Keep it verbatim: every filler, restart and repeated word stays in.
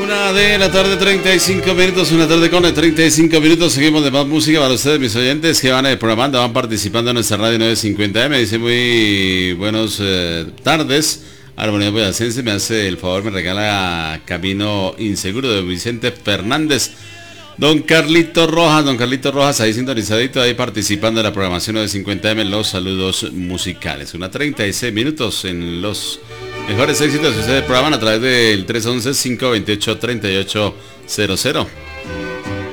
Una de la tarde, treinta y cinco minutos, una tarde con treinta y cinco minutos, seguimos de más música para ustedes, mis oyentes que van eh, programando, van participando en nuestra radio nueve cincuenta eme. Dice muy buenas eh, tardes, Armonía Boyacense, me hace el favor, me regala Camino Inseguro de Vicente Fernández. Don Carlito Rojas, don Carlito Rojas, ahí sintonizadito, ahí participando en la programación nueve cincuenta eme, los saludos musicales. Una treinta y seis minutos en los mejores éxitos que ustedes programan a través del tres once, cinco veintiocho, treinta y ocho cero cero.